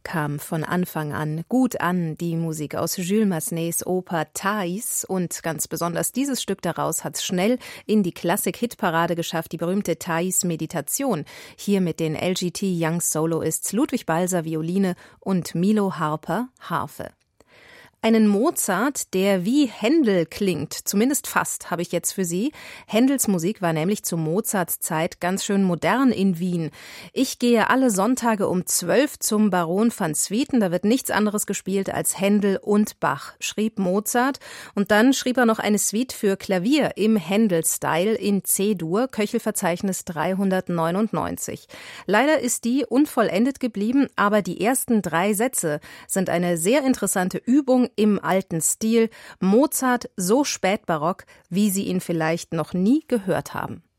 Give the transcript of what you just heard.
kam von Anfang an gut an, die Musik aus Jules Massenets Oper Thais, und ganz besonders dieses Stück daraus hat es schnell in die Klassik-Hitparade geschafft, die berühmte Thais-Meditation, hier mit den LGT Young Soloists Ludwig Balser Violine und Milo Harper Harfe. Einen Mozart, der wie Händel klingt, zumindest fast, habe ich jetzt für Sie. Händels Musik war nämlich zu Mozarts Zeit ganz schön modern in Wien. Ich gehe alle Sonntage um 12 zum Baron van Swieten, da wird nichts anderes gespielt als Händel und Bach, schrieb Mozart. Und dann schrieb er noch eine Suite für Klavier im Händel-Style in C-Dur, Köchelverzeichnis 399. Leider ist die unvollendet geblieben, aber die ersten 3 Sätze sind eine sehr interessante Übung im alten Stil, Mozart so spätbarock, wie Sie ihn vielleicht noch nie gehört haben.